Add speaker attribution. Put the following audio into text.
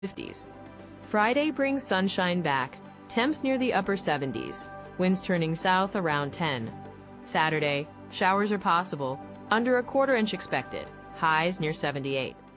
Speaker 1: 50s. Friday brings sunshine back, temps near the upper 70s, winds turning south around 10. Saturday, showers are possible, under a quarter inch expected, highs near 78.